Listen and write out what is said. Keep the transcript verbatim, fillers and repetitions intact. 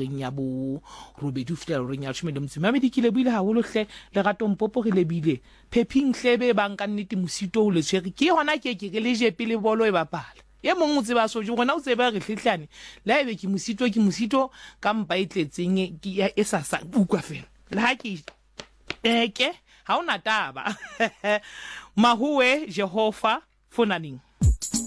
horeng ya bo robedi ho fihlela horeng ya leshome le motso mamedi ke lebile haholo hle le ratong popo re lebile phephing hlebe bang ka nnete mosito o le tshwere ke hona ke ke le je pele bolo e bapala ye mong o tseba so gona o tseba re hlehlane la ebe ke mosito ke mosito ka mpa e tletseng ke e sa sa ukwa fela le ha ke eke ha ona taba mahuwe Jehova fonaning.